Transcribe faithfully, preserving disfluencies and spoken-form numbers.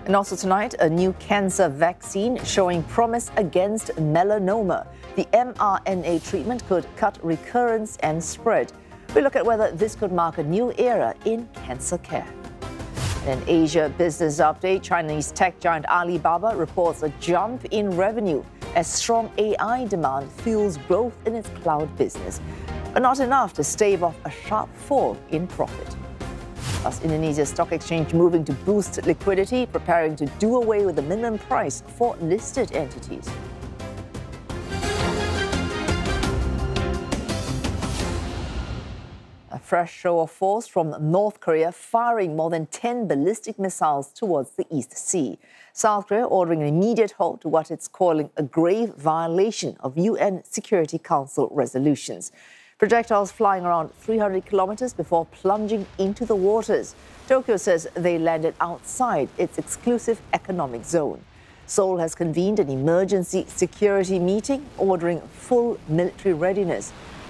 And also tonight, a new cancer vaccine showing promise against melanoma. The mRNA treatment could cut recurrence and spread. We look at whether this could mark a new era in cancer care. In an Asia business update, Chinese tech giant Alibaba reports a jump in revenue as strong A I demand fuels growth in its cloud business, but not enough to stave off a sharp fall in profit. Plus, Indonesia's stock exchange moving to boost liquidity, preparing to do away with the minimum price for listed entities. A fresh show of force from North Korea firing more than ten ballistic missiles towards the East Sea. South Korea ordering an immediate halt to what it's calling a grave violation of U N Security Council resolutions. Projectiles flying around three hundred kilometers before plunging into the waters. Tokyo says they landed outside its exclusive economic zone. Seoul has convened an emergency security meeting, ordering full military readiness.